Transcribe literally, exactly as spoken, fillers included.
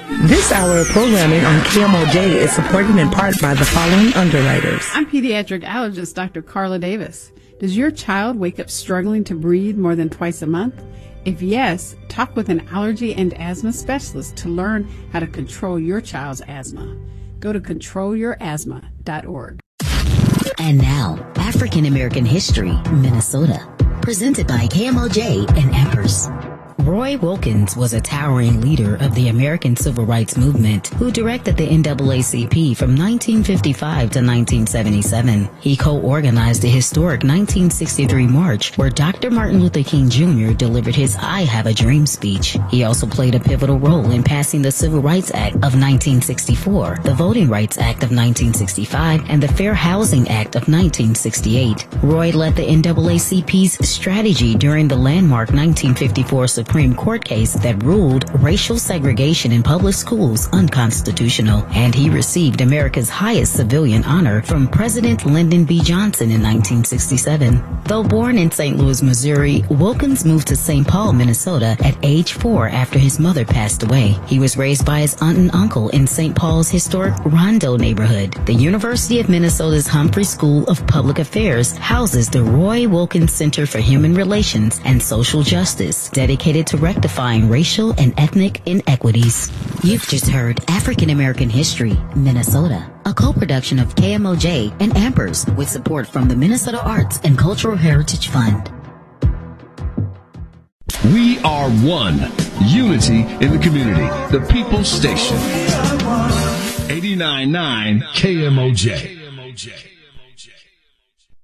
This hour of programming on K M O J is supported in part by the following underwriters. I'm pediatric allergist Doctor Carla Davis. Does your child wake up struggling to breathe more than twice a month? If yes, talk with an allergy and asthma specialist to learn how to control your child's asthma. Go to control your asthma dot org. And now, African American History, Minnesota. Presented by K M O J and Empress. Roy Wilkins was a towering leader of the American Civil Rights Movement who directed the N double A C P from nineteen fifty-five to nineteen seventy-seven. He co-organized the historic nineteen sixty-three march where Doctor Martin Luther King Junior delivered his I Have a Dream speech. He also played a pivotal role in passing the Civil Rights Act of nineteen sixty-four, the Voting Rights Act of nineteen sixty-five, and the Fair Housing Act of nineteen sixty-eight. Roy led the N double A C P's strategy during the landmark nineteen fifty-four Supreme Court case that ruled racial segregation in public schools unconstitutional, and he received America's highest civilian honor from President Lyndon B. Johnson in nineteen sixty-seven. Though born in Saint Louis, Missouri, Wilkins moved to Saint Paul, Minnesota at age four after his mother passed away. He was raised by his aunt and uncle in Saint Paul's historic Rondo neighborhood. The University of Minnesota's Humphrey School of Public Affairs houses the Roy Wilkins Center for Human Relations and Social Justice, dedicated to rectifying racial and ethnic inequities. You've just heard African American History, Minnesota, a co-production of K M O J and Ampers with support from the Minnesota Arts and Cultural Heritage Fund. We are one. Unity in the community. The People's Station. eighty-nine point nine K M O J.